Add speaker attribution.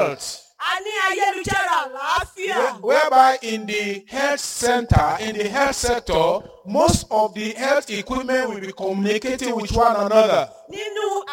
Speaker 1: health.
Speaker 2: A ní ayélujára àlàáfíà.
Speaker 1: Whereby in the health center, in the health sector, most of the health equipment will be communicating with one another.
Speaker 2: Nínú